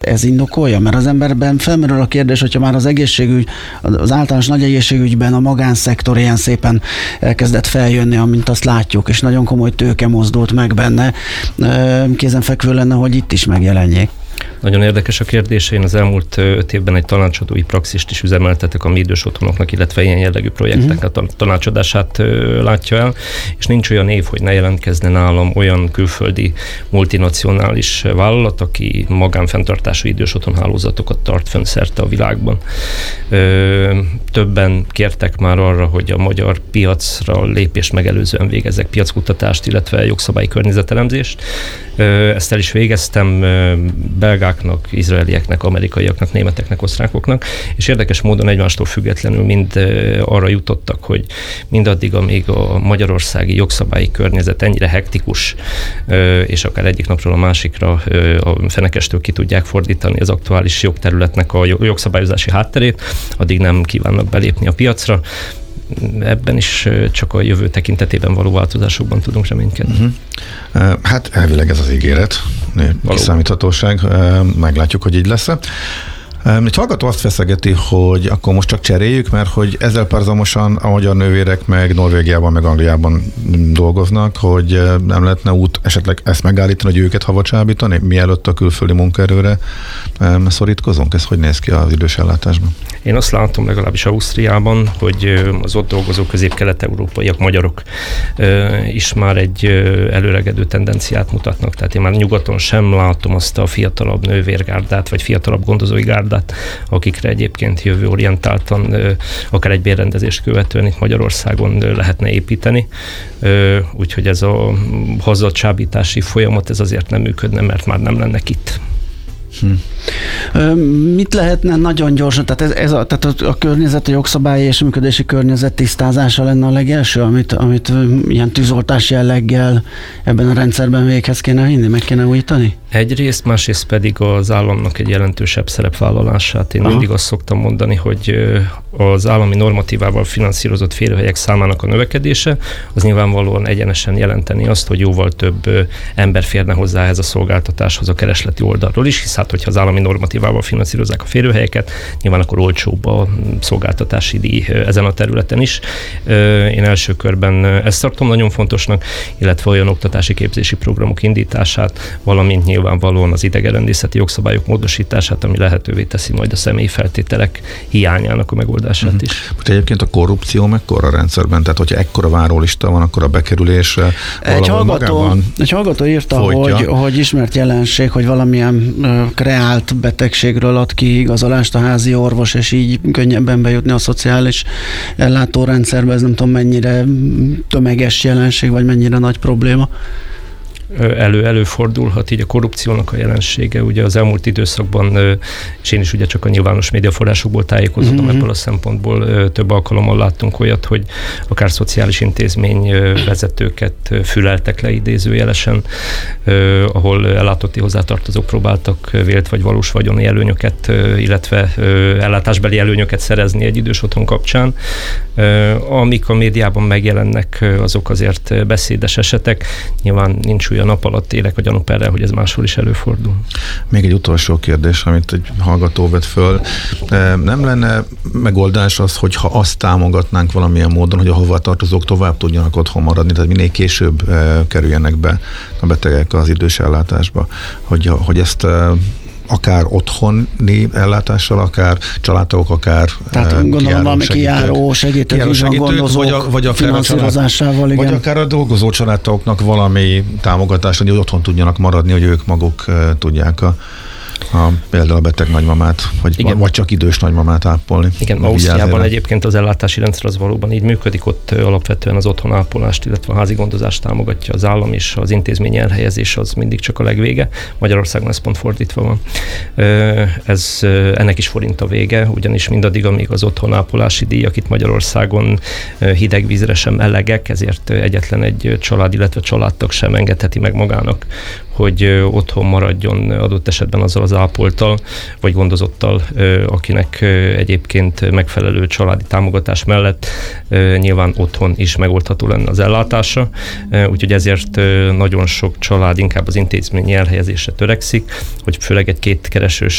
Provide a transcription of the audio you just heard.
Ez indokolja? Mert az emberben felmerül a kérdés, hogyha már az egészségügy, az általános nagy egészségügyben a magánszektor ilyen szépen elkezdett feljönni, amint azt látjuk, és nagyon komoly tőke mozdult meg benne. Kézenfekvő lenne, hogy itt is megjelenjék. Nagyon érdekes a kérdés. Én az elmúlt 5 évben egy tanácsadói praxist is üzemeltetek a mi idős otthonoknak, illetve ilyen jellegű projekteknek a tanácsadását látja el, és nincs olyan év, hogy ne jelentkezne nálam olyan külföldi multinacionális vállalat, aki magánfenntartású idős otthonhálózatokat tart fönn szerte a világban. Többen kértek már arra, hogy a magyar piacra lépést megelőzően végezzek piackutatást, illetve jogszabályi környezetelemzést. Ezt el is végeztem belgáknak, izraelieknek, amerikaiaknak, németeknek, osztrákoknak, és érdekes módon egymástól függetlenül mind arra jutottak, hogy mindaddig, amíg a magyarországi jogszabályi környezet ennyire hektikus, és akár egyik napról a másikra a fenekestől ki tudják fordítani az aktuális jogterületnek a jogszabályozási hátterét, addig nem kívánnak belépni a piacra. Ebben is csak a jövő tekintetében való változásokban tudunk reménykedni. Hát elvileg ez az ígéret, kiszámíthatóság, meglátjuk, hogy így lesz. Egy hallgató azt feszegeti, hogy akkor most csak cseréljük, mert hogy ezzel párhuzamosan a magyar nővérek meg Norvégiában, meg Angliában dolgoznak, hogy nem lehetne út esetleg ezt megállítani, hogy őket havacsábítani, mielőtt a külföldi munkaerőre szorítkozunk? Ez hogy néz ki az idős ellátásban? Én azt látom legalábbis Ausztriában, hogy az ott dolgozó közép-kelet-európaiak, magyarok is már egy előregedő tendenciát mutatnak. Tehát én már nyugaton sem látom azt a fiatalabb nővérgárdát, vagy fiatalabb gondozói gárdát, akikre egyébként jövőorientáltan akár egy bérrendezést követően itt Magyarországon lehetne építeni. Úgyhogy ez a hazacsábítási folyamat ez azért nem működne, mert már nem lennek itt. Mit lehetne nagyon gyorsan, tehát a környezet, a jogszabályi és a működési környezet tisztázása lenne a legelső, amit ilyen tűzoltás jelleggel ebben a rendszerben véghez kéne vinni, meg kéne újítani? Egyrészt, másrészt pedig az államnak egy jelentősebb szerepvállalását. Én mindig azt szoktam mondani, hogy az állami normatívával finanszírozott férőhelyek számának a növekedése, az nyilvánvalóan egyenesen jelenteni azt, hogy jóval több ember férne hozzá ehhez a szolgáltatáshoz a keresleti oldalról is, hisz hát, hogyha az állami normatívával finanszírozzák a férőhelyeket, nyilván akkor olcsóbb a szolgáltatási díj ezen a területen is. Én első körben ezt tartom nagyon fontosnak, illetve olyan oktatási képzési programok indítását, valamint nyilvánvalóan az idegenrendészeti jogszabályok módosítását, ami lehetővé teszi majd a személyi feltételek hiányának a megoldását is. Most egyébként a korrupció mekkora a rendszerben? Tehát, hogyha ekkora várólista van, akkor a bekerülés egy hallgató írta, hogy ismert jelenség, hogy valamilyen kreált betegségről ad ki igazolást a házi orvos, és így könnyebben bejutni a szociális ellátórendszerbe. Ez nem tudom mennyire tömeges jelenség, vagy mennyire nagy probléma. Előfordulhat így a korrupciónak a jelensége. Ugye az elmúlt időszakban, és én is ugye csak a nyilvános médiaforrásokból tájékozódom ebből a szempontból, több alkalommal láttunk olyat, hogy akár szociális intézmény vezetőket füleltek le idézőjelesen, ahol ellátotti hozzátartozók próbáltak vélt vagy valós vagyoni előnyöket, illetve ellátásbeli előnyöket szerezni egy idős otthon kapcsán. Amik a médiában megjelennek, azok azért beszédes esetek. Nyilván nincs a nap alatt élek a gyanúperrel, hogy ez máshol is előfordul. Még egy utolsó kérdés, amit egy hallgató vett föl. Nem lenne megoldás az, hogyha azt támogatnánk valamilyen módon, hogy a hovatartozók tovább tudjanak otthon maradni, tehát minél később kerüljenek be a betegek az idős ellátásba, hogy ezt akár otthoni ellátással, akár családtagok, akár tehát gondolom valami kijáró segítők, gondozók vagy finanszírozásával, vagy akár a dolgozó családtagoknak valami támogatás, hogy otthon tudjanak maradni, hogy ők maguk tudják például a beteg nagymamát, vagy csak idős nagymamát ápolni. Igen, Ausztriában egyébként az ellátási rendszer az valóban így működik, ott alapvetően az otthonápolást, illetve a házi gondozást támogatja az állam, és az intézményi elhelyezés az mindig csak a legvége. Magyarországon ez pont fordítva van. Ennek is forint a vége, ugyanis mindaddig, amíg az otthonápolási díjak itt Magyarországon hideg vízre sem elegek, ezért egyetlen egy család, illetve családtag sem engedheti meg magának, hogy otthon maradjon adott esetben azzal az az ápolttal, vagy gondozottal, akinek egyébként megfelelő családi támogatás mellett nyilván otthon is megoldható lenne az ellátása, úgyhogy ezért nagyon sok család inkább az intézményi elhelyezésre törekszik, hogy főleg egy 2 keresős